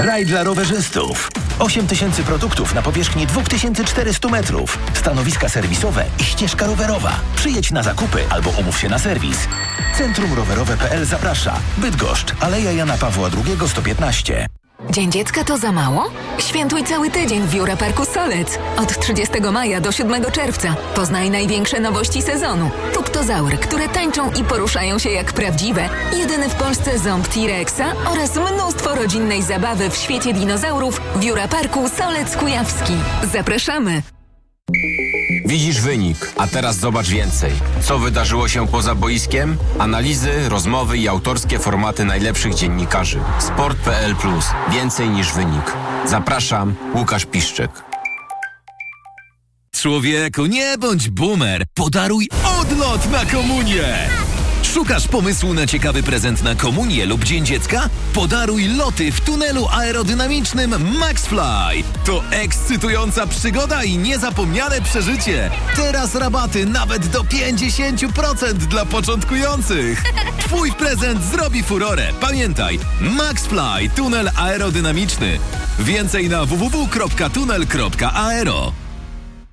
Raj dla rowerzystów. 8000 produktów na powierzchni 2400 metrów. Stanowiska serwisowe i ścieżka rowerowa. Przyjedź na zakupy albo umów się na serwis. Centrum Rowerowe.pl zaprasza. Bydgoszcz, Aleja Jana Pawła II 115. Dzień Dziecka to za mało? Świętuj cały tydzień w Jura Parku Solec. Od 30 maja do 7 czerwca. Poznaj największe nowości sezonu. Tuptozaury, które tańczą i poruszają się jak prawdziwe. Jedyny w Polsce ząb T-Rexa oraz mnóstwo rodzinnej zabawy w świecie dinozaurów w Jura Parku Solec Kujawski. Zapraszamy! Widzisz wynik, a teraz zobacz więcej. Co wydarzyło się poza boiskiem? Analizy, rozmowy i autorskie formaty najlepszych dziennikarzy. Sport.pl+. Więcej niż wynik. Zapraszam, Łukasz Piszczek. Człowieku, nie bądź boomer. Podaruj odlot na komunię. Szukasz pomysłu na ciekawy prezent na komunię lub Dzień Dziecka? Podaruj loty w tunelu aerodynamicznym MaxFly. To ekscytująca przygoda i niezapomniane przeżycie. Teraz rabaty nawet do 50% dla początkujących. Twój prezent zrobi furorę. Pamiętaj, MaxFly, tunel aerodynamiczny. Więcej na www.tunel.aero.